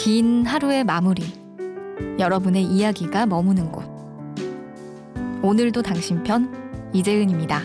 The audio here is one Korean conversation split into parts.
긴 하루의 마무리, 여러분의 이야기가 머무는 곳. 오늘도 당신 편, 이재은입니다.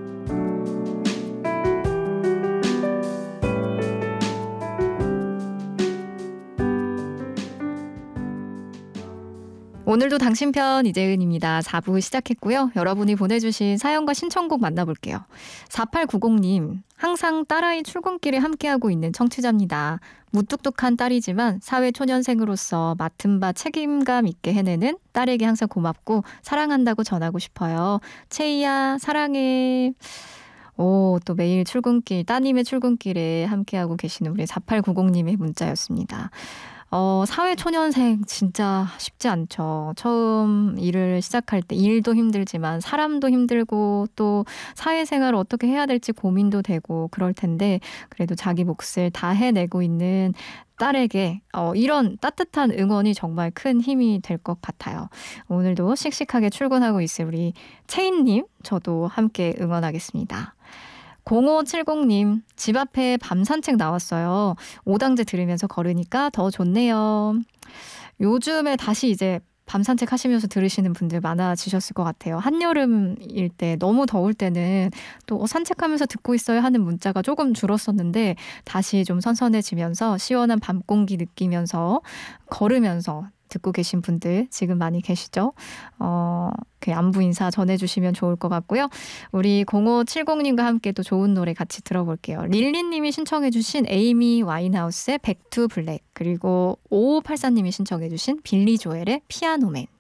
오늘도 당신 편, 이재은입니다. 4부 시작했고요. 여러분이 보내주신 사연과 신청곡 만나볼게요. 4890님, 항상 딸아이 출근길에 함께하고 있는 청취자입니다. 무뚝뚝한 딸이지만 사회초년생으로서 맡은 바 책임감 있게 해내는 딸에게 항상 고맙고 사랑한다고 전하고 싶어요. 채이야, 사랑해. 또 매일 출근길, 따님의 출근길에 함께하고 계시는 우리 4890님의 문자였습니다. 사회초년생 진짜 쉽지 않죠. 처음 일을 시작할 때 일도 힘들지만 사람도 힘들고 또 사회생활을 어떻게 해야 될지 고민도 되고 그럴 텐데 그래도 자기 몫을 다 해내고 있는 딸에게 이런 따뜻한 응원이 정말 큰 힘이 될 것 같아요. 오늘도 씩씩하게 출근하고 있을 우리 채인님, 저도 함께 응원하겠습니다. 0570님, 집 앞에 밤 산책 나왔어요. 오당제 들으면서 걸으니까 더 좋네요. 요즘에 다시 이제 밤 산책하시면서 들으시는 분들 많아지셨을 것 같아요. 한여름일 때 너무 더울 때는 또 산책하면서 듣고 있어요 하는 문자가 조금 줄었었는데 다시 좀 선선해지면서 시원한 밤 공기 느끼면서 걸으면서 듣고 계신 분들 지금 많이 계시죠? 그 안부 인사 전해주시면 좋을 것 같고요. 우리 0570님과 함께 또 좋은 노래 같이 들어볼게요. 릴리님이 신청해주신 에이미 와인하우스의 Back to Black, 그리고 5584님이 신청해주신 빌리 조엘의 피아노맨.